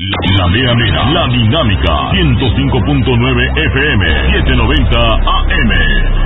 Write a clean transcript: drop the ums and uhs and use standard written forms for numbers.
La Mera, la dinámica, 105.9 FM, 790 AM.